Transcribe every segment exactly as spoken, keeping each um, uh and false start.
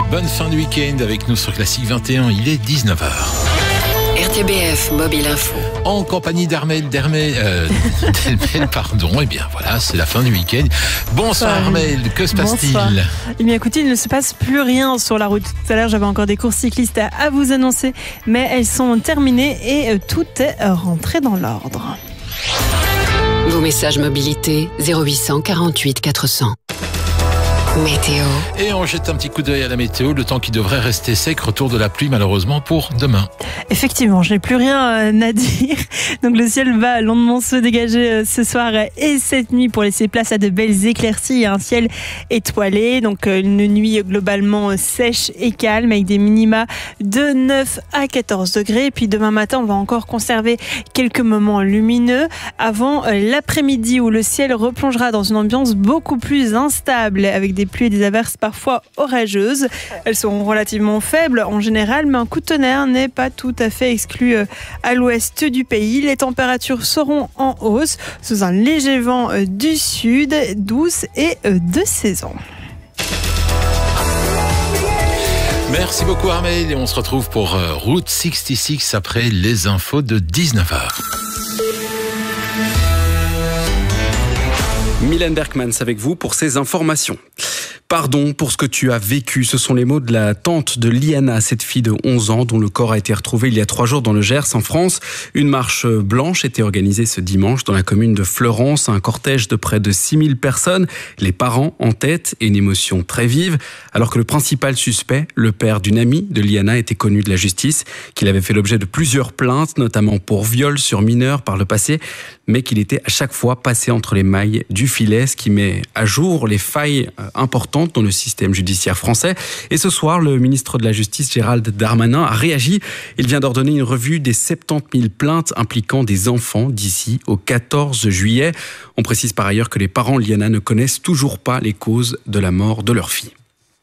bonne fin de week-end avec nous sur Classique vingt et un, il est dix-neuf heures. R T B F Mobile Info. En compagnie d'Armel, d'Hermel, euh, d'Hermel, pardon. Eh bien voilà, c'est la fin du week-end. Bonsoir Armel, que se passe-t-il ? Eh bien écoutez, il ne se passe plus rien sur la route. Tout à l'heure, j'avais encore des courses cyclistes à vous annoncer, mais elles sont terminées et tout est rentré dans l'ordre. Vos messages mobilité zéro huit cent quarante-huit quatre cents. Météo. Et on jette un petit coup d'œil à la météo, le temps qui devrait rester sec, retour de la pluie malheureusement pour demain. Effectivement, je n'ai plus rien à dire. Donc le ciel va lentement se dégager ce soir et cette nuit pour laisser place à de belles éclaircies et un ciel étoilé. Donc une nuit globalement sèche et calme avec des minima de neuf à quatorze degrés. Et puis demain matin, on va encore conserver quelques moments lumineux avant l'après-midi où le ciel replongera dans une ambiance beaucoup plus instable avec des pluies et des averses parfois orageuses. Elles seront relativement faibles en général, mais un coup de tonnerre n'est pas tout à fait exclu à l'ouest du pays. Les températures seront en hausse sous un léger vent du sud, douce et de saison. Merci beaucoup Armel et on se retrouve pour Route soixante-six après les infos de dix-neuf heures. Mylène Berkmans avec vous pour ces informations. Pardon pour ce que tu as vécu. Ce sont les mots de la tante de Liana, cette fille de onze ans dont le corps a été retrouvé il y a trois jours dans le Gers en France. Une marche blanche était organisée ce dimanche dans la commune de Fleurance. Un cortège de près de six mille personnes, les parents en tête et une émotion très vive. Alors que le principal suspect, le père d'une amie de Liana, était connu de la justice, qu'il avait fait l'objet de plusieurs plaintes, notamment pour viol sur mineurs par le passé, mais qu'il était à chaque fois passé entre les mailles du filet, ce qui met à jour les failles importantes dans le système judiciaire français. Et ce soir, le ministre de la Justice, Gérald Darmanin, a réagi. Il vient d'ordonner une revue des soixante-dix mille plaintes impliquant des enfants d'ici au quatorze juillet. On précise par ailleurs que les parents Liana ne connaissent toujours pas les causes de la mort de leur fille.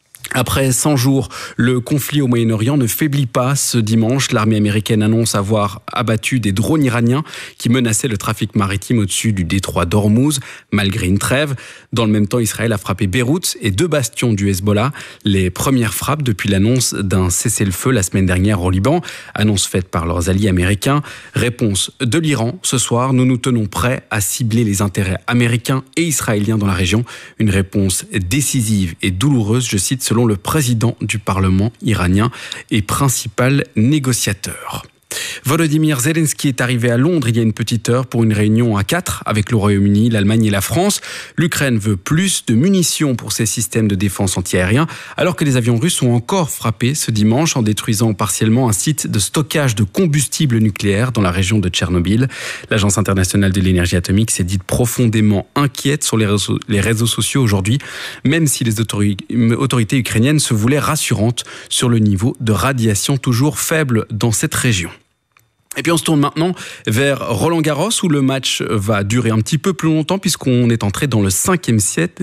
Après cent jours, le conflit au Moyen-Orient ne faiblit pas. Ce dimanche, l'armée américaine annonce avoir abattu des drones iraniens qui menaçaient le trafic maritime au-dessus du détroit d'Ormuz, malgré une trêve. Dans le même temps, Israël a frappé Beyrouth et deux bastions du Hezbollah. Les premières frappes depuis l'annonce d'un cessez-le-feu la semaine dernière au Liban. Annonce faite par leurs alliés américains. Réponse de l'Iran. Ce soir, nous nous tenons prêts à cibler les intérêts américains et israéliens dans la région. Une réponse décisive et douloureuse, je cite, selon le président du Parlement iranien et principal négociateur. Volodymyr Zelensky est arrivé à Londres il y a une petite heure pour une réunion à quatre avec le Royaume-Uni, l'Allemagne et la France. L'Ukraine veut plus de munitions pour ses systèmes de défense antiaériens, alors que les avions russes ont encore frappé ce dimanche en détruisant partiellement un site de stockage de combustible nucléaire dans la région de Tchernobyl. L'Agence internationale de l'énergie atomique s'est dite profondément inquiète sur les réseaux, les réseaux sociaux aujourd'hui, même si les autorités ukrainiennes se voulaient rassurantes sur le niveau de radiation toujours faible dans cette région. Et puis on se tourne maintenant vers Roland-Garros où le match va durer un petit peu plus longtemps puisqu'on est entré dans le cinquième set.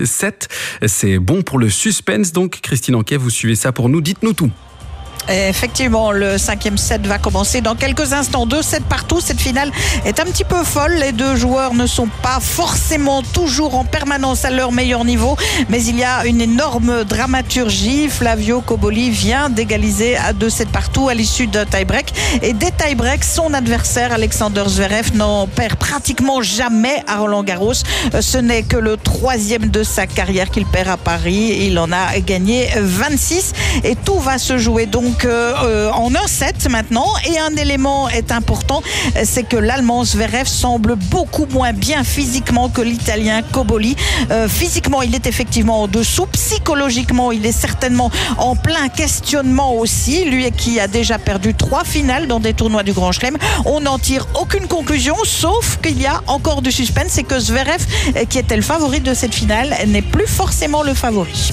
C'est bon pour le suspense, donc Christine Anquet, vous suivez ça pour nous, dites-nous tout. Effectivement, le cinquième set va commencer dans quelques instants. Deux sets partout. Cette finale est un petit peu folle. Les deux joueurs ne sont pas forcément toujours en permanence à leur meilleur niveau. Mais il y a une énorme dramaturgie. Flavio Cobolli vient d'égaliser à deux sets partout à l'issue d'un tie-break. Et des tie-breaks, son adversaire Alexander Zverev n'en perd pratiquement jamais à Roland-Garros. Ce n'est que le troisième de sa carrière qu'il perd à Paris. Il en a gagné vingt-six. Et tout va se jouer donc Euh, en un set maintenant. Et un élément est important, c'est que l'Allemand Zverev semble beaucoup moins bien physiquement que l'Italien Cobolli. Euh, physiquement, il est effectivement en dessous. Psychologiquement, il est certainement en plein questionnement aussi. Lui qui a déjà perdu trois finales dans des tournois du Grand Chelem. On n'en tire aucune conclusion, sauf qu'il y a encore du suspense. C'est que Zverev, qui était le favori de cette finale, n'est plus forcément le favori.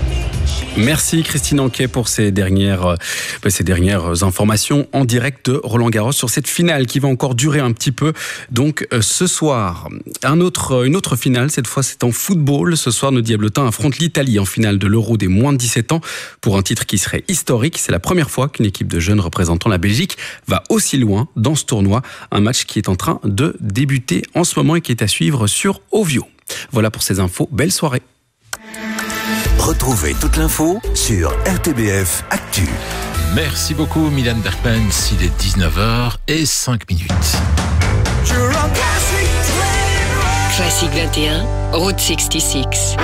Merci Christine Anquet pour ces dernières, ces dernières informations en direct de Roland-Garros sur cette finale qui va encore durer un petit peu. Donc ce soir, un autre, une autre finale, cette fois c'est en football. Ce soir, nos Diablotins affrontent l'Italie en finale de l'Euro des moins de dix-sept ans pour un titre qui serait historique. C'est la première fois qu'une équipe de jeunes représentant la Belgique va aussi loin dans ce tournoi. Un match qui est en train de débuter en ce moment et qui est à suivre sur Ovio. Voilà pour ces infos. Belle soirée. Retrouvez toute l'info sur R T B F Actu. Merci beaucoup Milan Berkmans, il est dix-neuf heures zéro cinq minutes. Classique vingt et un, Route soixante-six.